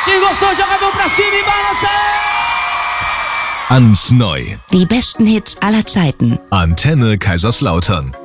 Quem gostou, joga a mão pra cima e balança! Ans Neu. Die besten Hits aller Zeiten. Antenne Kaiserslautern.